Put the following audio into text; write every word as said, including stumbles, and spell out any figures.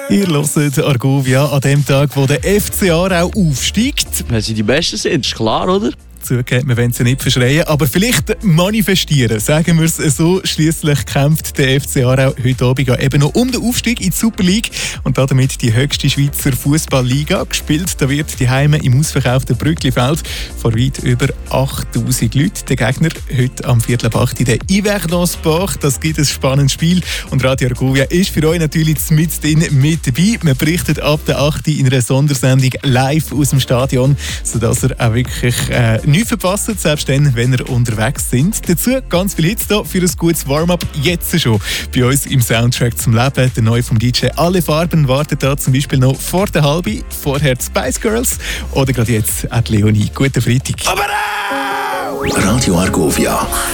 Ihr hört Argovia an dem Tag, wo der F C Aarau aufsteigt. Wenn sie die Besten sind, ist klar, oder? Zugegeben, wir wollen sie nicht verschreien, aber vielleicht manifestieren, sagen wir es so. Schliesslich kämpft der F C Aarau heute Abend eben noch um den Aufstieg in die Super League und damit die höchste Schweizer Fußballliga. Gespielt da wird die Heime im ausverkauften Brücklifeld vor weit über achttausend Leuten. Der Gegner heute am Viertel ab acht in der Yverdon-Sport. Das gibt ein spannendes Spiel und Radio Argovia ist für euch natürlich mit dabei. Wir berichten ab der acht in einer Sondersendung live aus dem Stadion, sodass ihr auch wirklich äh, nichts verpassen, selbst dann, wenn ihr unterwegs sind. Dazu ganz viele Hits da für ein gutes Warm-up jetzt schon bei uns im Soundtrack zum Leben. Der neue vom D J Alle Farben wartet da zum Beispiel noch vor der Halbi, vorher die Spice Girls oder gerade jetzt auch die Leonie. Guten Freitag. Radio Argovia.